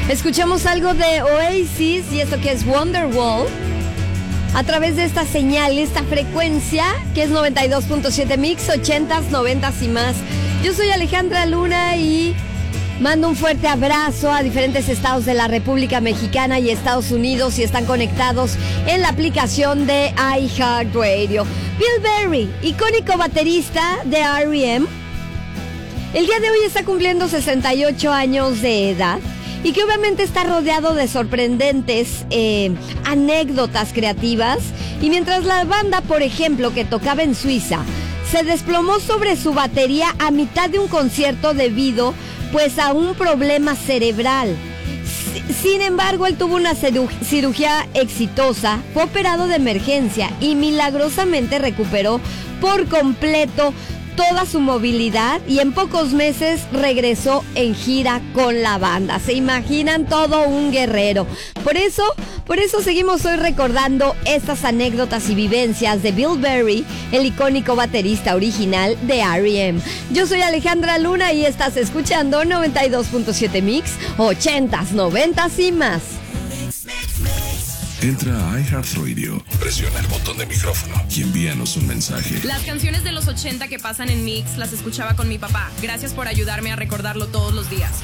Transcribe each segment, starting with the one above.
Escuchamos algo de Oasis y esto que es Wonderwall a través de esta señal, esta frecuencia que es 92.7 Mix, 80s, 90s y más. Yo soy Alejandra Luna y mando un fuerte abrazo a diferentes estados de la República Mexicana y Estados Unidos y están conectados en la aplicación de iHeartRadio. Bill Berry, icónico baterista de R.E.M., el día de hoy está cumpliendo 68 años de edad y que obviamente está rodeado de sorprendentes anécdotas creativas. Y mientras la banda, por ejemplo, que tocaba en Suiza, se desplomó sobre su batería a mitad de un concierto debido pues a un problema cerebral. Sin embargo, él tuvo una cirugía exitosa, fue operado de emergencia y milagrosamente recuperó por completo toda su movilidad y en pocos meses regresó en gira con la banda. ¿Se imaginan? Todo un guerrero. Por eso seguimos hoy recordando estas anécdotas y vivencias de Bill Berry, el icónico baterista original de R.E.M. Yo soy Alejandra Luna y estás escuchando 92.7 Mix, 80s, 90s y más. Entra a iHeartRadio, presiona el botón de micrófono y envíanos un mensaje. Las canciones de los 80 que pasan en Mix las escuchaba con mi papá. Gracias por ayudarme a recordarlo todos los días.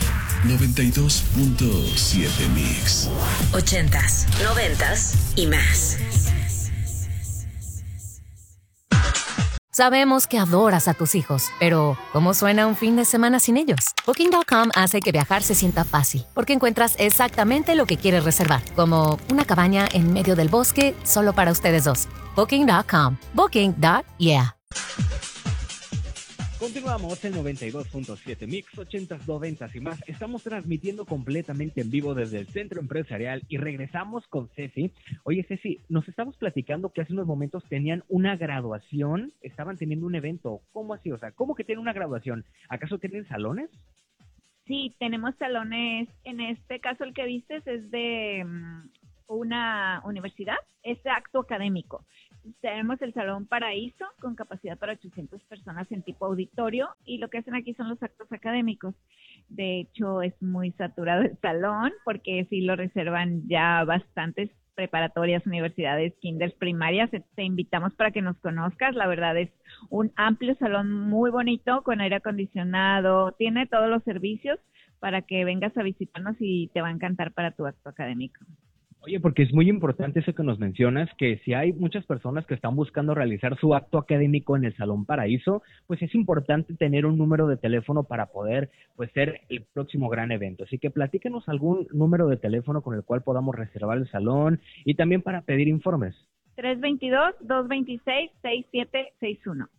92.7 Mix. 80s, 90s y más. Sabemos que adoras a tus hijos, pero ¿cómo suena un fin de semana sin ellos? Booking.com hace que viajar se sienta fácil, porque encuentras exactamente lo que quieres reservar, como una cabaña en medio del bosque solo para ustedes dos. Booking.com. Booking.yeah. Continuamos en 92.7 Mix, 80s, 90s y más. Estamos transmitiendo completamente en vivo desde el Centro Empresarial y regresamos con Ceci. Oye, Ceci, nos estabas platicando que hace unos momentos tenían una graduación, estaban teniendo un evento. ¿Cómo así? O sea, ¿cómo que tienen una graduación? ¿Acaso tienen salones? Sí, tenemos salones. En este caso, el que vistes es de una universidad, es acto académico. Tenemos el Salón Paraíso con capacidad para 800 personas en tipo auditorio y lo que hacen aquí son los actos académicos. De hecho, es muy saturado el salón porque sí lo reservan ya bastantes preparatorias, universidades, kinders, primarias. Te invitamos para que nos conozcas. La verdad es un amplio salón muy bonito con aire acondicionado. Tiene todos los servicios para que vengas a visitarnos y te va a encantar para tu acto académico. Oye, porque es muy importante eso que nos mencionas, que si hay muchas personas que están buscando realizar su acto académico en el Salón Paraíso, pues es importante tener un número de teléfono para poder pues ser el próximo gran evento. Así que platícanos algún número de teléfono con el cual podamos reservar el salón y también para pedir informes. 322-226-6761.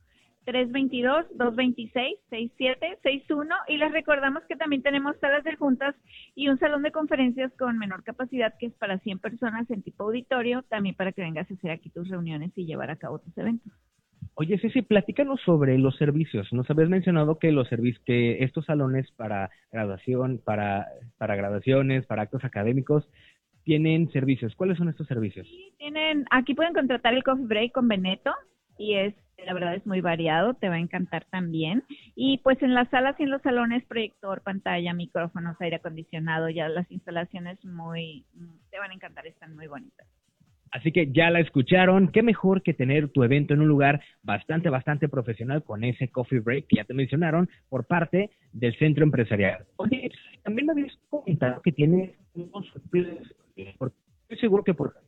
322-226-6761 y les recordamos que también tenemos salas de juntas y un salón de conferencias con menor capacidad que es para 100 personas en tipo auditorio, también para que vengas a hacer aquí tus reuniones y llevar a cabo tus eventos. Oye, Ceci, platícanos sobre los servicios. Nos habías mencionado que los servicios, que estos salones para graduación, para graduaciones, para actos académicos, tienen servicios. ¿Cuáles son estos servicios? Sí, aquí pueden contratar el coffee break con Beneto y la verdad es muy variado, te va a encantar también. Y pues en las salas y en los salones, proyector, pantalla, micrófonos, aire acondicionado, ya las instalaciones te van a encantar, están muy bonitas. Así que ya la escucharon, qué mejor que tener tu evento en un lugar bastante profesional con ese coffee break que ya te mencionaron por parte del Centro Empresarial. Oye, también me habías comentado que tienes un consultorio, estoy seguro que por...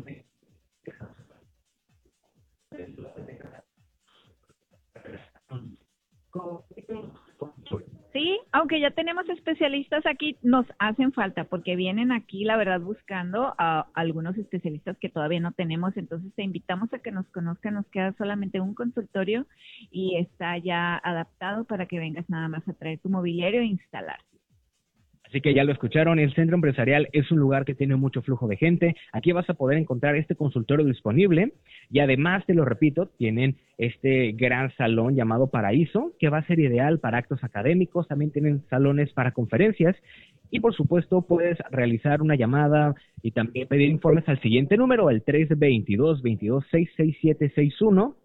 Sí, aunque ya tenemos especialistas aquí, nos hacen falta porque vienen aquí, la verdad, buscando a algunos especialistas que todavía no tenemos. Entonces te invitamos a que nos conozcan. Nos queda solamente un consultorio y está ya adaptado para que vengas nada más a traer tu mobiliario e instalar. Así que ya lo escucharon, el Centro Empresarial es un lugar que tiene mucho flujo de gente. Aquí vas a poder encontrar este consultorio disponible y además, te lo repito, tienen este gran salón llamado Paraíso, que va a ser ideal para actos académicos. También tienen salones para conferencias y por supuesto puedes realizar una llamada y también pedir informes al siguiente número, el 322-226-6761,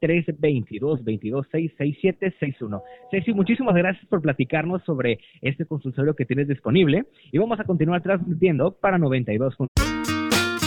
322-226-6761. Ceci, muchísimas gracias por platicarnos sobre este consultorio que tienes disponible y vamos a continuar transmitiendo para 92.